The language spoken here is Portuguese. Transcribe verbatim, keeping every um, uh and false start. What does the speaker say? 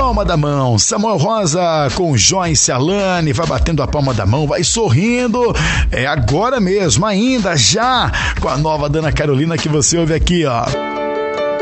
palma da mão. Samuel Rosa com Joyce Alane, vai batendo a palma da mão, vai sorrindo. É agora mesmo, ainda, já, com a nova Dana Carolina que você ouve aqui, ó.